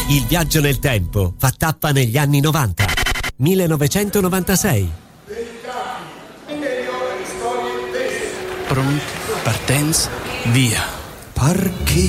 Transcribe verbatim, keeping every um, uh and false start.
Il viaggio nel tempo fa tappa negli anni novanta. millenovecentonovantasei. Pronti, partenza, via. Parchi